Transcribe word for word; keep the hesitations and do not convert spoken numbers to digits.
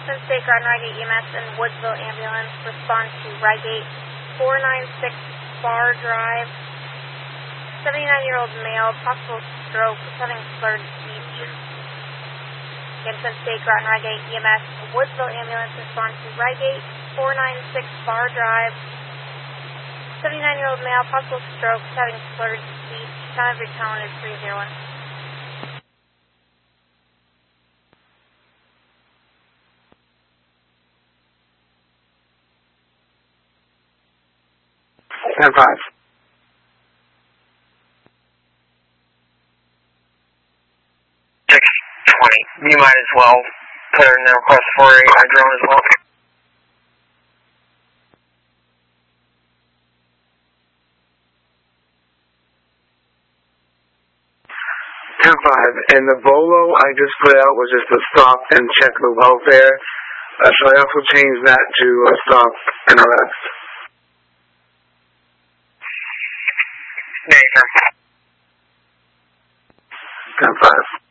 Gibson State Ground Rygate E M S and Woodsville Ambulance respond to Rygate four nine six Bar Drive. seventy-nine-year-old male, possible stroke, having slurred speech. Gibson State Ground Rygate E M S and Woodsville Ambulance respond to Rygate four nine six Bar Drive. seventy-nine-year-old male, possible stroke, having slurred speech. Time of your tone is three zero one. ten five. six twenty. You might as well put in the request for a uh, drone as well. ten five. And the Volo I just put out was just to stop and check the welfare. Uh, so I also changed that to uh, stop and arrest. Negative. ten five.